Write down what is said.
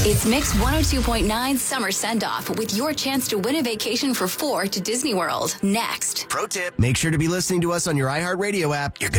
It's Mix 102.9 Summer Send-Off with your chance to win a vacation for 4 to Disney World. Next. Pro tip, make sure to be listening to us on your iHeartRadio app. You're going